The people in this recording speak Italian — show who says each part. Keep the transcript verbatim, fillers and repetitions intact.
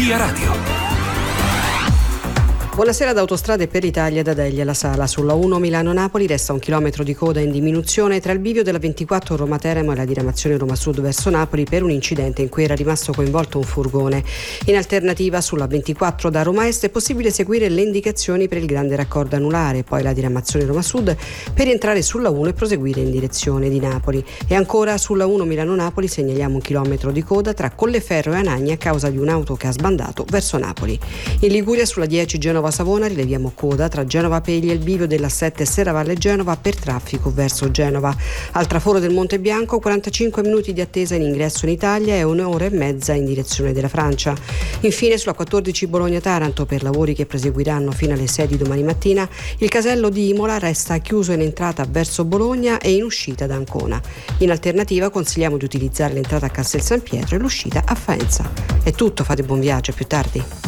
Speaker 1: Via Radio.
Speaker 2: Buonasera da Autostrade per l'Italia, da Degli alla Sala. Sulla uno Milano-Napoli resta un chilometro di coda in diminuzione tra il bivio della ventiquattro Roma-Teramo e la diramazione Roma-Sud verso Napoli per un incidente in cui era rimasto coinvolto un furgone. In alternativa sulla ventiquattro da Roma Est è possibile seguire le indicazioni per il grande raccordo anulare, poi la diramazione Roma-Sud per rientrare sulla uno e proseguire in direzione di Napoli. E ancora sulla uno Milano-Napoli segnaliamo un chilometro di coda tra Colleferro e Anagni a causa di un'auto che ha sbandato verso Napoli. In Liguria sulla dieci Genova Savona rileviamo coda tra Genova Pegli e il bivio della sette Serravalle Genova per traffico verso Genova. Al traforo del Monte Bianco quarantacinque minuti di attesa in ingresso in Italia e un'ora e mezza in direzione della Francia. Infine sulla quattordici Bologna-Taranto per lavori che proseguiranno fino alle sei di domani mattina il casello di Imola resta chiuso in entrata verso Bologna e in uscita da Ancona. In alternativa consigliamo di utilizzare l'entrata a Castel San Pietro e l'uscita a Faenza. È tutto, fate buon viaggio, a più tardi.